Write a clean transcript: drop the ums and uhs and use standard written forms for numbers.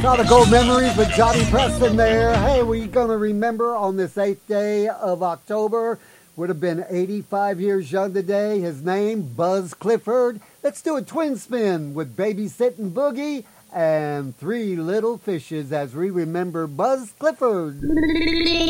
Saw the gold memories with Johnny Preston there. Hey, we gonna remember on this 8th day of October. Would have been 85 years young today. His name, Buzz Clifford. Let's do a twin spin with Babysitting Boogie and Three Little Fishes as we remember Buzz Clifford.